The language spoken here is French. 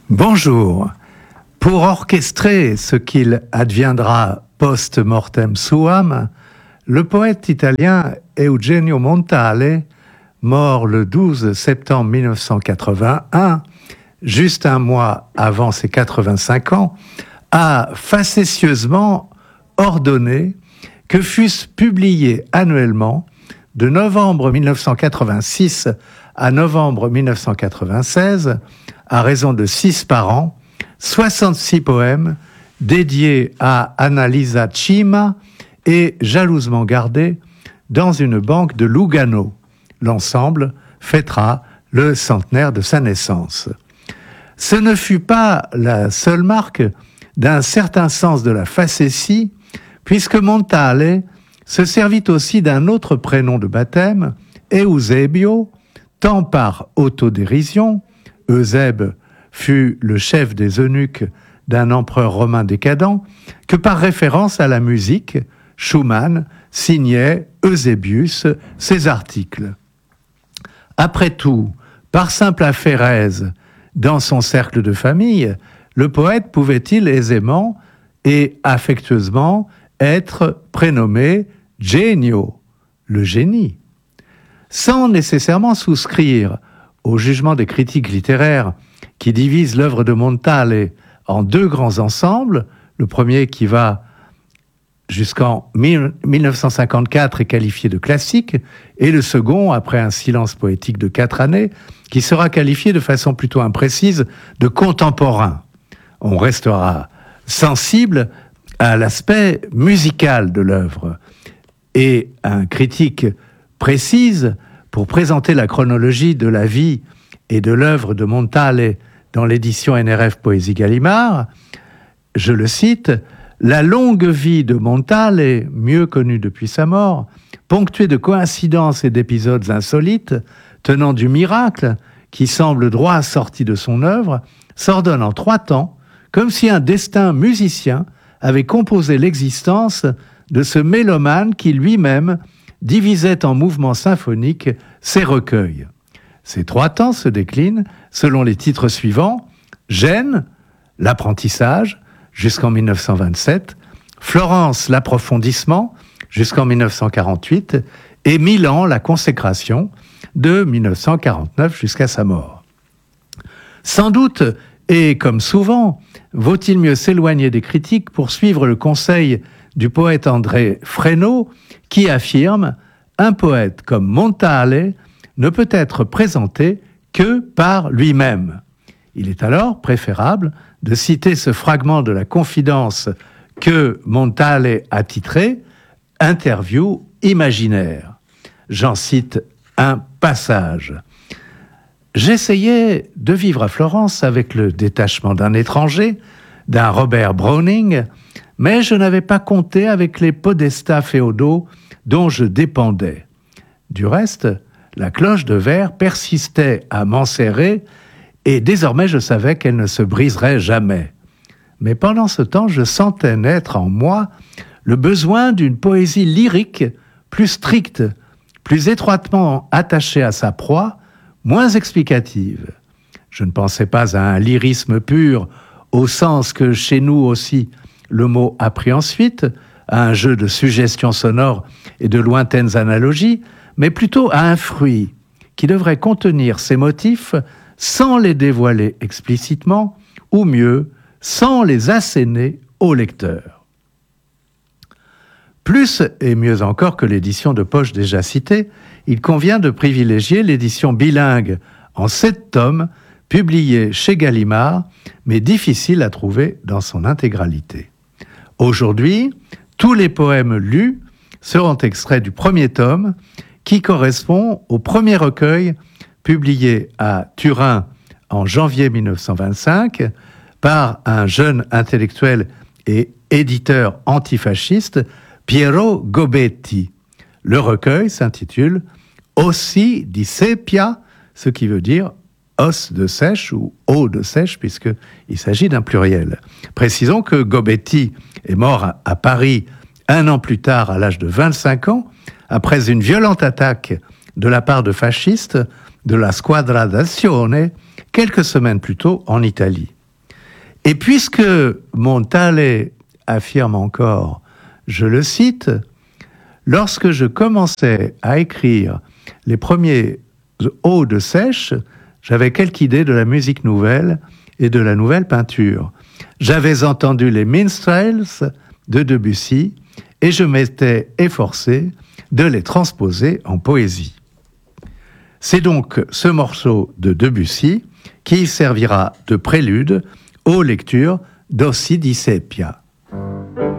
Bonjour. Pour orchestrer ce qu'il adviendra post-mortem suam, le poète italien Eugenio Montale, mort le 12 septembre 1981, juste un mois avant ses 85 ans, a facétieusement ordonné que fussent publiés annuellement, de novembre 1986 à novembre 1996, à raison de 6 par an, 66 poèmes dédiés à Annalisa Cima et jalousement gardés dans une banque de Lugano. L'ensemble fêtera le centenaire de sa naissance. Ce ne fut pas la seule marque d'un certain sens de la facétie, puisque Montale se servit aussi d'un autre prénom de baptême, Eusebio, tant par autodérision, Eusèbe fut le chef des eunuques d'un empereur romain décadent, que par référence à la musique, Schumann signait Eusebius ses articles. Après tout, par simple affairèse, dans son cercle de famille, le poète pouvait-il aisément et affectueusement être prénommé Genio, le génie, sans nécessairement souscrire au jugement des critiques littéraires qui divisent l'œuvre de Montale en deux grands ensembles. Le premier, qui va jusqu'en 1954, est qualifié de classique, et le second, après un silence poétique de 4 années, qui sera qualifié de façon plutôt imprécise de contemporain. On restera sensible à l'aspect musical de l'œuvre, et un critique précise, pour présenter la chronologie de la vie et de l'œuvre de Montale dans l'édition NRF Poésie Gallimard, je le cite, « La longue vie de Montale, mieux connue depuis sa mort, ponctuée de coïncidences et d'épisodes insolites, tenant du miracle qui semble droit sorti de son œuvre, s'ordonne en 3 temps, comme si un destin musicien avait composé l'existence de ce mélomane qui lui-même divisait en mouvements symphoniques ses recueils. » Ces 3 temps se déclinent selon les titres suivants: Gênes, l'apprentissage, jusqu'en 1927, Florence, l'approfondissement, jusqu'en 1948, et Milan, la consécration, de 1949 jusqu'à sa mort. Sans doute, et comme souvent, vaut-il mieux s'éloigner des critiques pour suivre le conseil du poète André Fresnaud, qui affirme « Un poète comme Montale ne peut être présenté que par lui-même ». Il est alors préférable de citer ce fragment de la confidence que Montale a titré « Interview imaginaire ». J'en cite un passage. « J'essayais de vivre à Florence avec le détachement d'un étranger, d'un Robert Browning, mais je n'avais pas compté avec les podestats féodaux dont je dépendais. Du reste, la cloche de verre persistait à m'enserrer et désormais je savais qu'elle ne se briserait jamais. Mais pendant ce temps, je sentais naître en moi le besoin d'une poésie lyrique plus stricte, plus étroitement attachée à sa proie, moins explicative. Je ne pensais pas à un lyrisme pur, au sens que chez nous aussi le mot a pris ensuite, à un jeu de suggestions sonores et de lointaines analogies, mais plutôt à un fruit qui devrait contenir ces motifs sans les dévoiler explicitement, ou mieux, sans les asséner au lecteur. Plus et mieux encore que l'édition de poche déjà citée, il convient de privilégier l'édition bilingue en 7 tomes, publiée chez Gallimard, mais difficile à trouver dans son intégralité. Aujourd'hui, tous les poèmes lus seront extraits du premier tome, qui correspond au premier recueil publié à Turin en janvier 1925 par un jeune intellectuel et éditeur antifasciste, Piero Gobetti. Le recueil s'intitule « Ossi di Seppia », ce qui veut dire « os de sèche » ou « eau de sèche » puisqu'il s'agit d'un pluriel. Précisons que Gobetti est mort à Paris 1 an plus tard, à l'âge de 25 ans, après une violente attaque de la part de fascistes de la Squadra d'Azione, quelques semaines plus tôt en Italie. Et puisque Montale affirme encore, je le cite, « Lorsque je commençais à écrire les premiers odes sèches, j'avais quelque idée de la musique nouvelle et de la nouvelle peinture. J'avais entendu les minstrels de Debussy et je m'étais efforcé de les transposer en poésie. » C'est donc ce morceau de Debussy qui servira de prélude aux lectures d'Ossi di Seppia.